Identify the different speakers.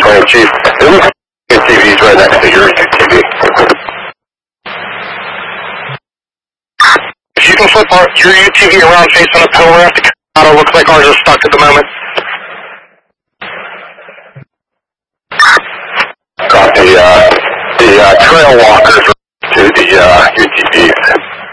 Speaker 1: Alright, Chief. It looks like UTV's right next to your UTV. If you can flip your UTV around facing a pillar at the Colorado, looks like ours is stuck at the moment. Got the trail walkers